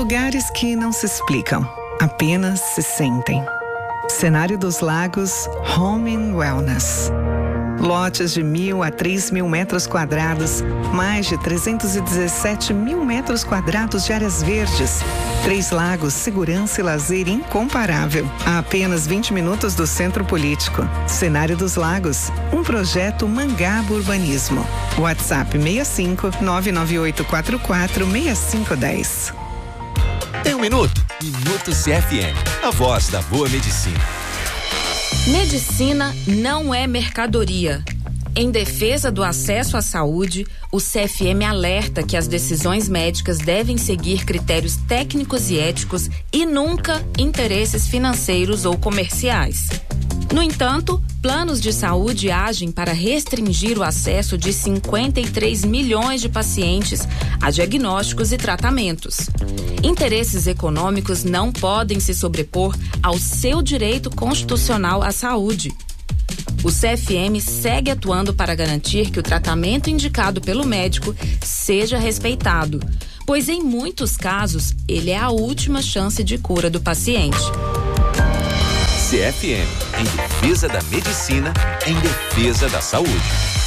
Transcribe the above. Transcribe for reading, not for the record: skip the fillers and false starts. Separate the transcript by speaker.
Speaker 1: lugares que não se explicam, apenas se sentem. Cenário dos Lagos Home and Wellness. Lotes de 1.000 a 3.000 metros quadrados, mais de 317 mil metros quadrados de áreas verdes. 3 lagos, segurança e lazer incomparável. A apenas 20 minutos do centro político. Cenário dos Lagos, um projeto Mangaba Urbanismo. WhatsApp 65 99844 6510.
Speaker 2: Tem um minuto? Minuto CFM, a voz da boa medicina.
Speaker 3: Medicina não é mercadoria. Em defesa do acesso à saúde, o CFM alerta que as decisões médicas devem seguir critérios técnicos e éticos e nunca interesses financeiros ou comerciais. No entanto, planos de saúde agem para restringir o acesso de 53 milhões de pacientes a diagnósticos e tratamentos. Interesses econômicos não podem se sobrepor ao seu direito constitucional à saúde. O CFM segue atuando para garantir que o tratamento indicado pelo médico seja respeitado, pois em muitos casos ele é a última chance de cura do paciente.
Speaker 2: CFM, em defesa da medicina, em defesa da saúde.